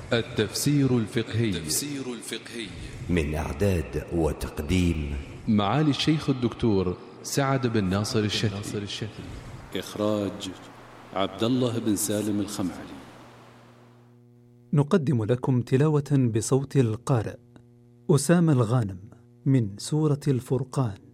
التفسير الفقهي من إعداد وتقديم معالي الشيخ الدكتور سعد بن ناصر الشتري. إخراج عبد الله بن سالم الخمعلي. نقدم لكم تلاوة بصوت القارئ أسامة الغانم من سورة الفرقان.